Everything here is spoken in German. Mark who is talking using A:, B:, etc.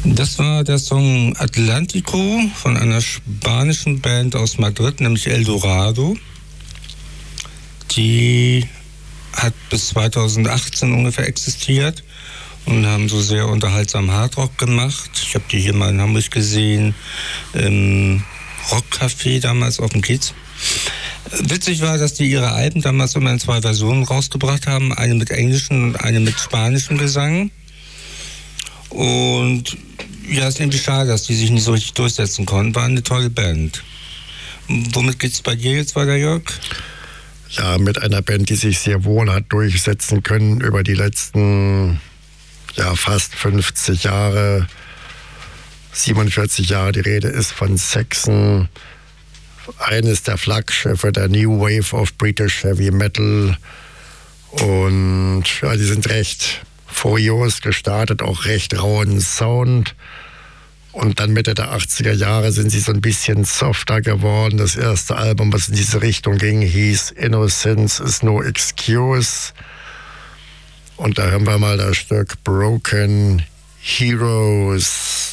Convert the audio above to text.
A: Das war der Song Atlántico von einer spanischen Band aus Madrid, nämlich El Dorado. Die hat bis 2018 ungefähr existiert und haben so sehr unterhaltsam Hardrock gemacht. Ich habe die hier mal in Hamburg gesehen, im Rockcafé damals auf dem Kiez. Witzig war, dass die ihre Alben damals immer in 2 Versionen rausgebracht haben, eine mit englischem und eine mit spanischem Gesang. Und ja, es ist irgendwie schade, dass die sich nicht so richtig durchsetzen konnten. War eine tolle Band. Womit geht's bei dir jetzt weiter, Jörg?
B: Ja, mit einer Band, die sich sehr wohl hat durchsetzen können über die letzten, fast 50 Jahre, 47 Jahre. Die Rede ist von Saxon, eines der Flaggschiffe der New Wave of British Heavy Metal. Und ja, die sind recht furios gestartet, auch recht rauen Sound. Und dann Mitte der 80er Jahre sind sie so ein bisschen softer geworden. Das erste Album, was in diese Richtung ging, hieß Innocence is no excuse. Und da hören wir mal das Stück Broken Heroes.